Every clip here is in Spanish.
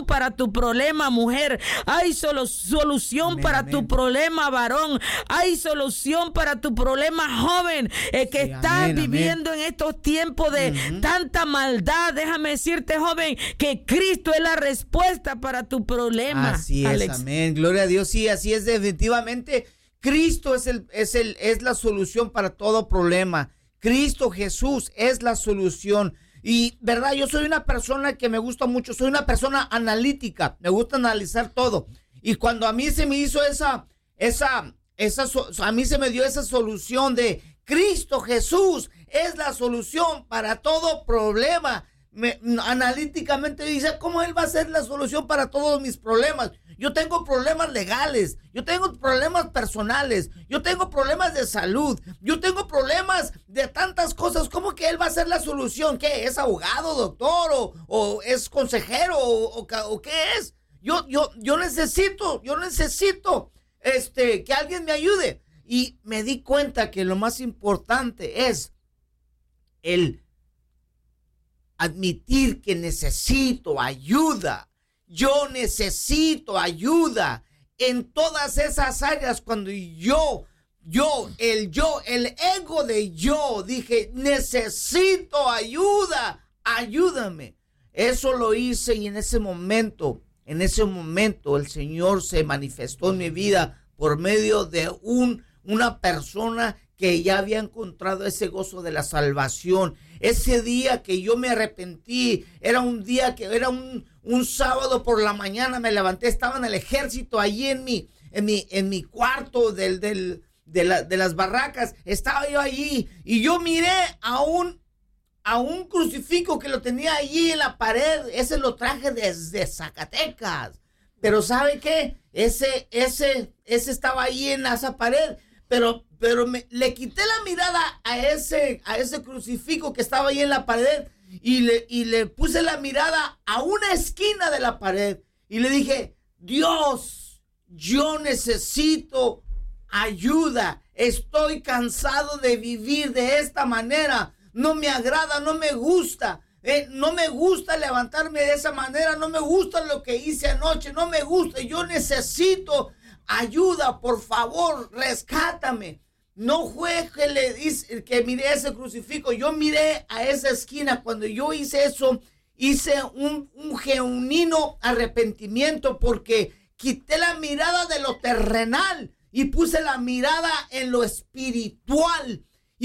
solución para tu problema, mujer. Hay solución para tu problema, varón. Hay solución para tu problema, joven, que estás viviendo en estos tiempos de tanta maldad. Déjame decirte, joven, que Cristo es la respuesta para tu problema. Así es, Alex. amén. Gloria a Dios. Sí, así es, definitivamente. Cristo es la solución para todo problema. Cristo Jesús es la solución. Y, ¿verdad? Yo soy una persona que me gusta mucho, soy una persona analítica, me gusta analizar todo. Y cuando a mí se me hizo a mí se me dio esa solución de Cristo Jesús es la solución para todo problema. Analíticamente dice, ¿cómo Él va a ser la solución para todos mis problemas? Yo tengo problemas legales, yo tengo problemas personales, yo tengo problemas de salud, yo tengo problemas de tantas cosas. ¿Cómo que Él va a ser la solución? ¿Qué? ¿Es abogado, doctor o es consejero o qué es? Yo necesito que alguien me ayude. Y me di cuenta que lo más importante es el admitir que necesito ayuda. Yo necesito ayuda en todas esas áreas. Cuando el ego de yo dije, necesito ayuda, ayúdame. Eso lo hice y en ese momento el Señor se manifestó en mi vida por medio de una persona que ya había encontrado ese gozo de la salvación. Ese día que yo me arrepentí, era un día que era un sábado por la mañana, me levanté, estaba en el ejército, allí en mi cuarto de las barracas, estaba yo allí y yo miré a un crucifijo que lo tenía allí en la pared. Ese lo traje desde Zacatecas, pero ¿sabe qué? Ese estaba allí en esa pared, pero le quité la mirada a ese crucifijo que estaba ahí en la pared y le puse la mirada a una esquina de la pared y le dije, Dios, yo necesito ayuda, estoy cansado de vivir de esta manera, no me agrada, no me gusta. No me gusta levantarme de esa manera, no me gusta lo que hice anoche, no me gusta, yo necesito ayuda, por favor, rescátame. No fue que miré ese crucifijo, yo miré a esa esquina. Cuando yo hice eso, hice un genuino arrepentimiento porque quité la mirada de lo terrenal y puse la mirada en lo espiritual. Y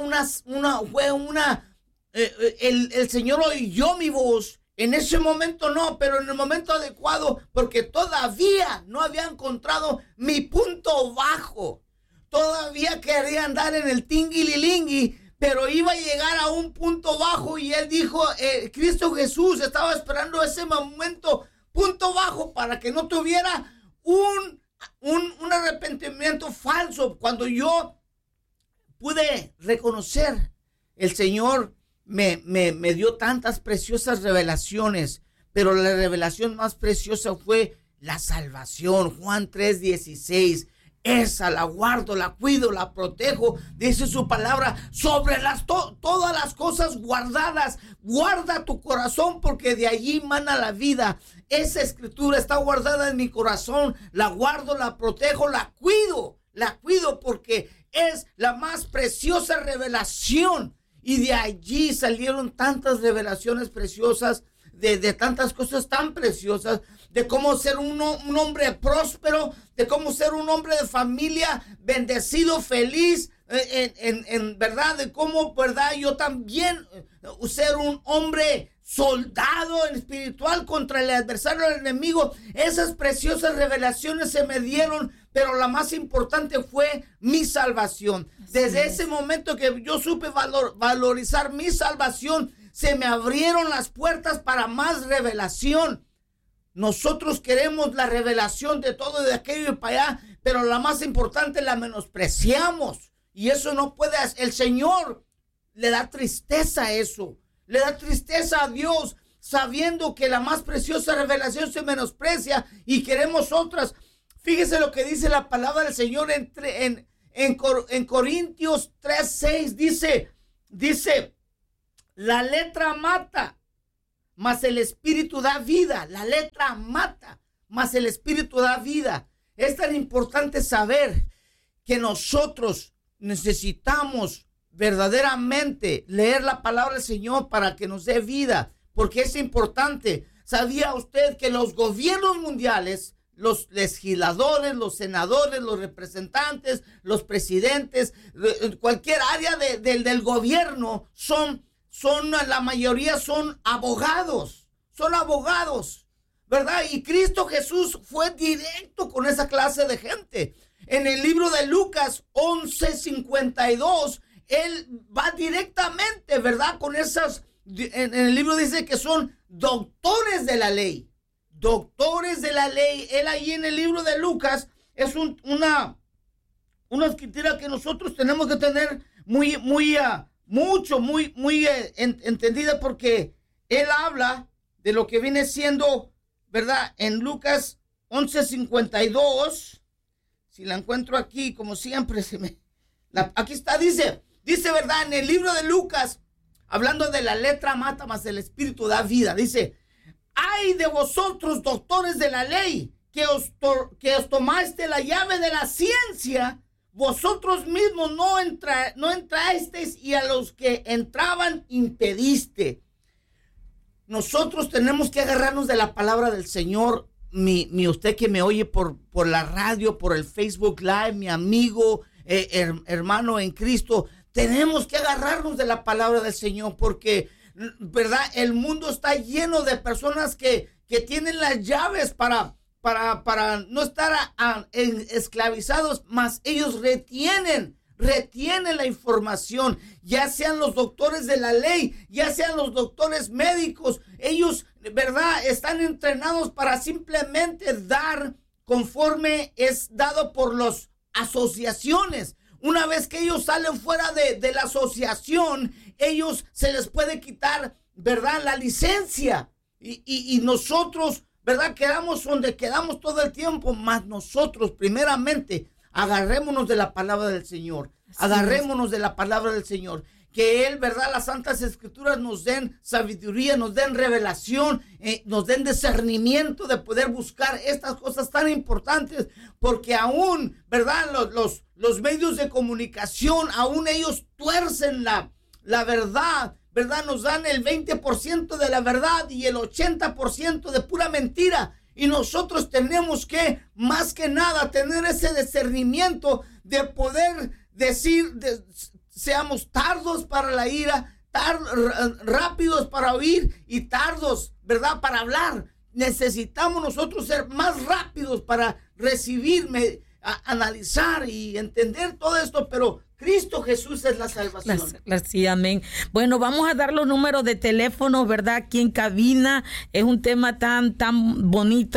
el Señor oyó mi voz. En ese momento no, pero en el momento adecuado, porque todavía no había encontrado mi punto bajo. Todavía quería andar en el tinguililingui, pero iba a llegar a un punto bajo y Él dijo, Cristo Jesús estaba esperando ese momento, punto bajo, para que no tuviera un arrepentimiento falso. Cuando yo pude reconocer, el Señor me dio tantas preciosas revelaciones, pero la revelación más preciosa fue la salvación. Juan 3:16, esa la guardo, la cuido, la protejo, dice su palabra, sobre todas las cosas guardadas, guarda tu corazón porque de allí mana la vida. Esa escritura está guardada en mi corazón, la guardo, la protejo, la cuido porque es la más preciosa revelación. Y de allí salieron tantas revelaciones preciosas, de tantas cosas tan preciosas, de cómo ser un hombre próspero, de cómo ser un hombre de familia, bendecido, feliz, en verdad, de cómo, verdad, yo también ser un hombre soldado en espiritual contra el adversario, el enemigo. Esas preciosas revelaciones se me dieron, pero la más importante fue mi salvación. Desde ese momento que yo supe valorizar mi salvación, se me abrieron las puertas para más revelación. Nosotros queremos la revelación de todo, de aquello y para allá, pero la más importante la menospreciamos. Y eso no puede, el Señor le da tristeza a eso. Le da tristeza a Dios, sabiendo que la más preciosa revelación se menosprecia y queremos otras. Fíjese lo que dice la palabra del Señor en Corintios 3:6. Dice, la letra mata, mas el Espíritu da vida. La letra mata, mas el Espíritu da vida. Es tan importante saber que nosotros necesitamos verdaderamente leer la palabra del Señor para que nos dé vida, porque es importante. ¿Sabía usted que los gobiernos mundiales, los legisladores, los senadores, los representantes, los presidentes, cualquier área del gobierno la mayoría son abogados, ¿verdad? Y Cristo Jesús fue directo con esa clase de gente. En el libro de Lucas 11:52, él va directamente, ¿verdad? Con esas, en el libro dice que son doctores de la ley. Doctores de la ley. Él ahí en el libro de Lucas es una escritura que nosotros tenemos que tener muy entendida, porque él habla de lo que viene siendo, ¿verdad? En Lucas 11:52, si la encuentro aquí, como siempre, aquí está, dice, ¿verdad? En el libro de Lucas, hablando de la letra mata, mas el Espíritu da vida, dice: ¡ay de vosotros, doctores de la ley, que os tomaste la llave de la ciencia! Vosotros mismos no entrasteis, y a los que entraban impediste. Nosotros tenemos que agarrarnos de la palabra del Señor. Usted que me oye por la radio, por el Facebook Live, mi amigo, hermano en Cristo, tenemos que agarrarnos de la palabra del Señor, porque, ¿verdad? El mundo está lleno de personas que tienen las llaves para no estar esclavizados, mas ellos retienen la información, ya sean los doctores de la ley, ya sean los doctores médicos. Ellos, ¿verdad?, están entrenados para simplemente dar conforme es dado por las asociaciones. Una vez que ellos salen fuera de la asociación, ellos se les puede quitar, ¿verdad?, la licencia. Y nosotros, ¿verdad?, quedamos donde quedamos todo el tiempo. Más nosotros, primeramente, agarrémonos de la palabra del Señor. Agarrémonos de la palabra del Señor. Que Él, ¿verdad?, las Santas Escrituras nos den sabiduría, nos den revelación, nos den discernimiento de poder buscar estas cosas tan importantes. Porque aún, ¿verdad?, los medios de comunicación, aún ellos tuercen la verdad, ¿verdad? Nos dan el 20% de la verdad y el 80% de pura mentira. Y nosotros tenemos que, más que nada, tener ese discernimiento de poder decir, seamos tardos para la ira, rápidos para oír y tardos, ¿verdad?, para hablar. Necesitamos nosotros ser más rápidos para recibir, analizar y entender todo esto, pero Cristo Jesús es la salvación. Sí, amén. Bueno, vamos a dar los números de teléfono, ¿verdad?, aquí en cabina. Es un tema tan bonito,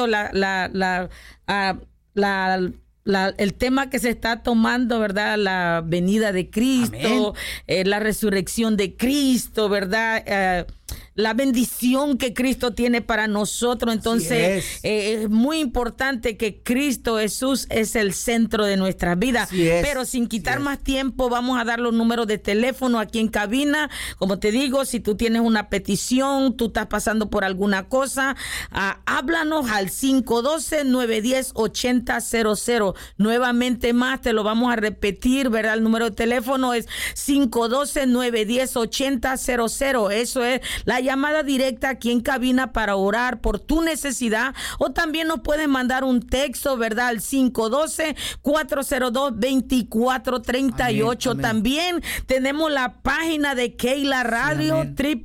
el tema que se está tomando, ¿verdad?, la venida de Cristo, la resurrección de Cristo, ¿verdad?, la bendición que Cristo tiene para nosotros. Entonces es muy importante que Cristo Jesús es el centro de nuestras vidas. Pero sin quitar más tiempo, vamos a dar los números de teléfono aquí en cabina. Como te digo, si tú tienes una petición, tú estás pasando por alguna cosa, háblanos al 512-910-8000. Nuevamente más, te lo vamos a repetir, ¿verdad? El número de teléfono es 512-910-8000. Eso es la llamada directa aquí en cabina para orar por tu necesidad, o también nos pueden mandar un texto, ¿verdad?, al 512-402-2438. También tenemos la página de Keila Radio,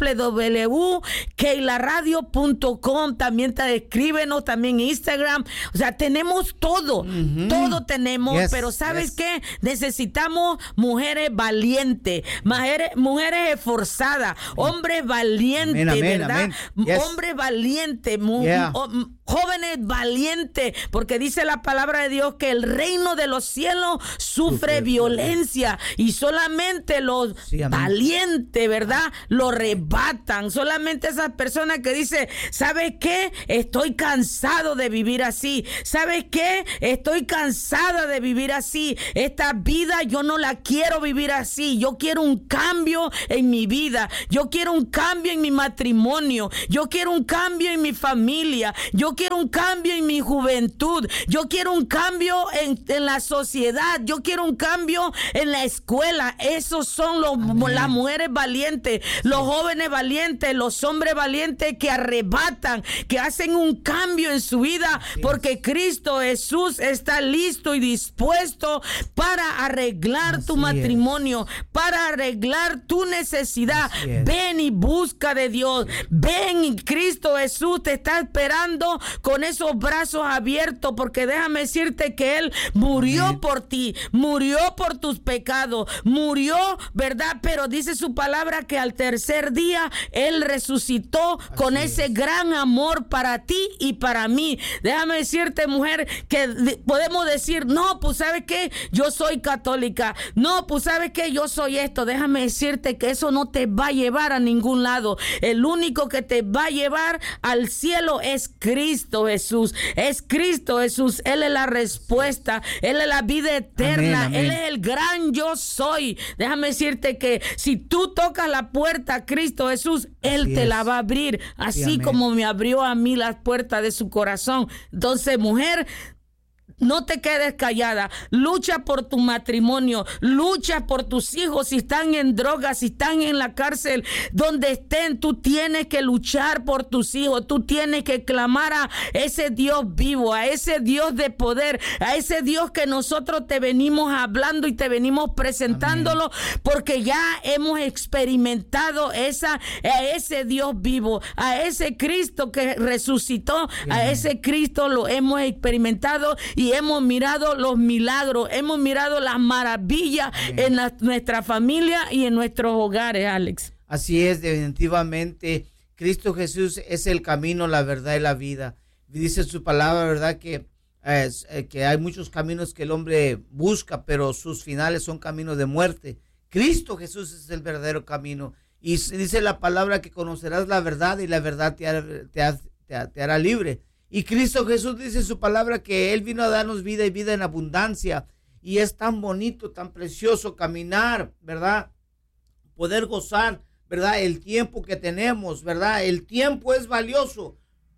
www.keilaradio.com. También escríbenos, también Instagram. O sea, tenemos todo, todo tenemos, pero ¿sabes qué? Necesitamos mujeres valientes, mujeres esforzadas, hombres valientes, ¿verdad? Hombres valientes, jóvenes valientes, porque dice la palabra de Dios que el reino de los cielos sufre violencia, y solamente los valientes, ¿verdad?, lo arrebatan. Solamente esas personas que dicen, ¿sabes qué? Estoy cansado de vivir así. ¿Sabes qué? Estoy cansada de vivir así. Esta vida yo no la quiero vivir así. Yo quiero un cambio en mi vida. Yo quiero un cambio en mi matrimonio. Yo quiero un cambio en mi familia. Yo quiero un cambio en mi juventud. Yo quiero un cambio en la sociedad. Yo quiero un cambio en la escuela. Esos son las mujeres valientes, los jóvenes valientes, los hombres valientes que arrebatan, que hacen un cambio en su vida, porque Cristo Jesús está listo y dispuesto para arreglar tu matrimonio, para arreglar tu necesidad. Ven y busca de Dios. Ven, y Cristo Jesús te está esperando con esos brazos abiertos, porque déjame decirte que Él murió por ti, murió por tus pecados, murió, ¿verdad? Pero dice su palabra que al tercer día Él resucitó con ese gran amor para ti y para mí. Déjame decirte, mujer, que podemos decir, no, pues ¿sabes qué? Yo soy católica. No, pues ¿sabes qué? Yo soy esto. Déjame decirte que eso no te va a llevar a ningún lado. El único que te va a llevar al cielo es Cristo Jesús. Es Cristo Jesús. Él es la respuesta. Él es la vida eterna. Amén. Él es el gran yo soy. Déjame decirte que si tú tocas la puerta a Cristo Jesús, Él te la va a abrir. Así como me abrió a mí las puertas de su corazón. Entonces, mujer, no te quedes callada. Lucha por tu matrimonio. Lucha por tus hijos. Si están en drogas, si están en la cárcel, donde estén, tú tienes que luchar por tus hijos. Tú tienes que clamar a ese Dios vivo, a ese Dios de poder, a ese Dios que nosotros te venimos hablando y te venimos presentándolo. Amén. Porque ya hemos experimentado a ese Dios vivo, a ese Cristo que resucitó. Amén. A ese Cristo lo hemos experimentado y hemos mirado los milagros, hemos mirado las maravillas en nuestra familia y en nuestros hogares, Alex. Así es, definitivamente. Cristo Jesús es el camino, la verdad y la vida. Dice su palabra, ¿verdad? Que hay muchos caminos que el hombre busca, pero sus finales son caminos de muerte. Cristo Jesús es el verdadero camino. Y dice la palabra que conocerás la verdad y la verdad te hará libre. Y Cristo Jesús dice en su palabra que Él vino a darnos vida y vida en abundancia. Y es tan bonito, tan precioso caminar, ¿verdad? Poder gozar, ¿verdad? El tiempo que tenemos, ¿verdad? El tiempo es valioso.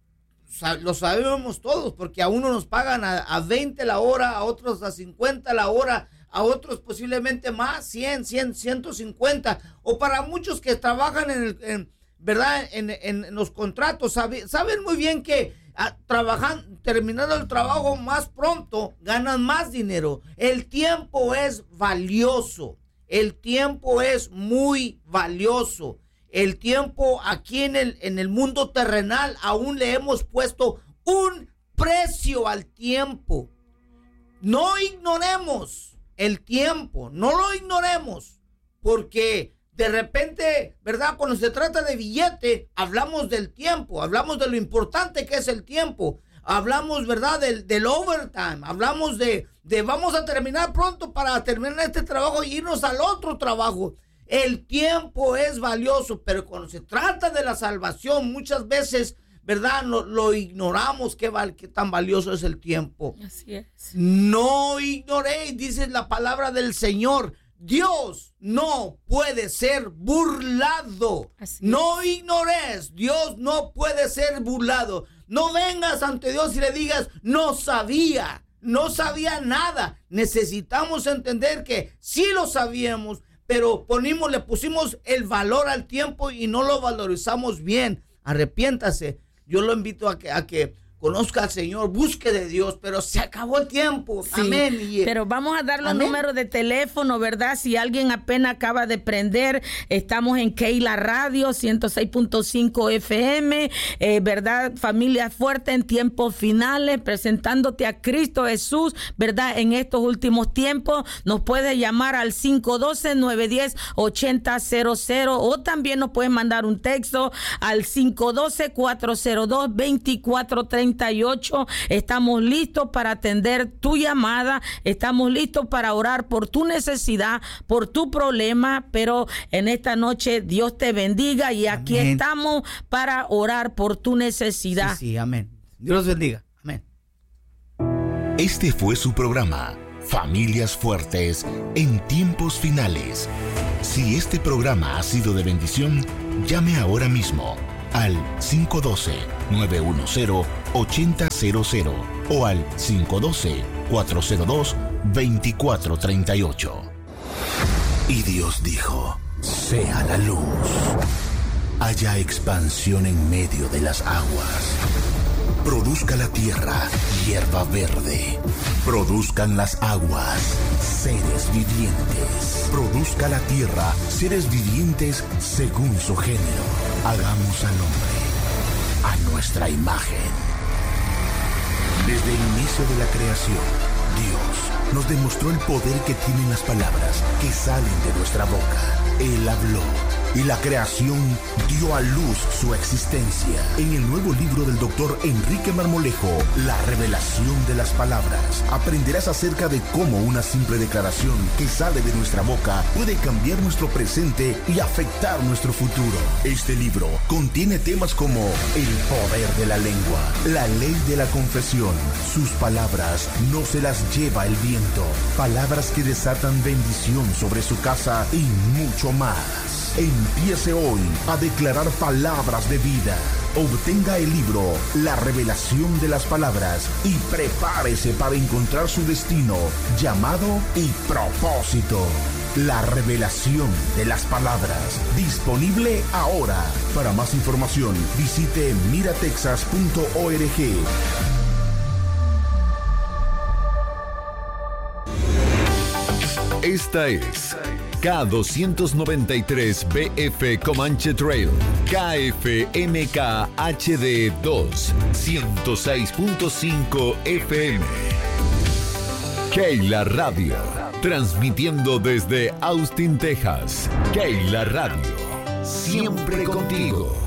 Lo sabemos todos, porque a uno nos pagan a 20 la hora, a otros a 50 la hora, a otros posiblemente más, 100, 150. O para muchos que trabajan ¿verdad? En los contratos, saben muy bien que terminando el trabajo más pronto, ganan más dinero. El tiempo es valioso. El tiempo es muy valioso. El tiempo aquí en el mundo terrenal aún le hemos puesto un precio al tiempo. No ignoremos el tiempo, no lo ignoremos, porque de repente, ¿verdad? Cuando se trata de billete, hablamos del tiempo, hablamos de lo importante que es el tiempo, hablamos, ¿verdad? Del overtime, hablamos de vamos a terminar pronto para terminar este trabajo y irnos al otro trabajo. El tiempo es valioso, pero cuando se trata de la salvación, muchas veces, ¿verdad? Lo ignoramos, qué tan valioso es el tiempo. Así es. No ignoréis, dice la palabra del Señor. Dios no puede ser burlado. No ignores. Dios no puede ser burlado. No vengas ante Dios y le digas, no sabía nada. Necesitamos entender que sí lo sabíamos, pero le pusimos el valor al tiempo y no lo valorizamos bien. Arrepiéntase. Yo lo invito a que conozca al Señor, busque de Dios, pero se acabó el tiempo. Sí, amén. Pero vamos a dar los números de teléfono, ¿verdad? Si alguien apenas acaba de prender, estamos en Keila Radio 106.5 FM, ¿verdad? Familia Fuerte en tiempos finales, presentándote a Cristo Jesús, ¿verdad? En estos últimos tiempos, nos puede llamar al 512-910-8000 o también nos pueden mandar un texto al 512-402-2430. Estamos listos para atender tu llamada, estamos listos para orar por tu necesidad, por tu problema, pero en esta noche Dios te bendiga y aquí amén. Estamos para orar por tu necesidad. Sí, amén. Dios los bendiga. Amén. Este fue su programa, Familias Fuertes en tiempos finales. Si este programa ha sido de bendición, Llame ahora mismo al 512-910-8000 o al 512-402-2438. Y Dios dijo: sea la luz. Haya expansión en medio de las aguas. Produzca la tierra hierba verde. Produzcan las aguas seres vivientes. Produzca la tierra seres vivientes según su género. Hagamos al hombre a nuestra imagen. Desde el inicio de la creación, Dios nos demostró el poder que tienen las palabras que salen de nuestra boca. Él habló y la creación dio a luz su existencia. En el nuevo libro del Dr. Enrique Marmolejo, La revelación de las palabras, aprenderás acerca de cómo una simple declaración que sale de nuestra boca puede cambiar nuestro presente y afectar nuestro futuro. Este libro contiene temas como el poder de la lengua, la ley de la confesión, sus palabras no se las lleva el viento, palabras que desatan bendición sobre su casa y mucho más. Empiece hoy a declarar palabras de vida. Obtenga el libro La revelación de las palabras y prepárese para encontrar su destino, llamado y propósito. La revelación de las palabras. Disponible ahora. Para más información, visite miratexas.org. Esta es K293BF Comanche Trail, KFMK HD 2, 106.5 FM. Keila Radio, transmitiendo desde Austin, Texas. Keila Radio, siempre contigo.